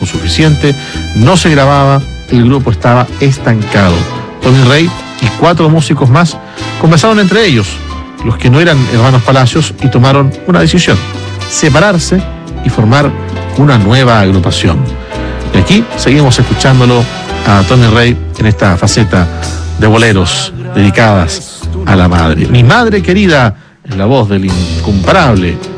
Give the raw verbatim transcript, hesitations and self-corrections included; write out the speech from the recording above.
trabajo suficiente, no se grababa, el grupo estaba estancado. Tony Rey y cuatro músicos más conversaron entre ellos, los que no eran hermanos Palacios, y tomaron una decisión: separarse y formar una nueva agrupación. Y aquí seguimos escuchándolo a Tony Rey en esta faceta de boleros dedicadas a la madre. Mi madre querida, en la voz del incomparable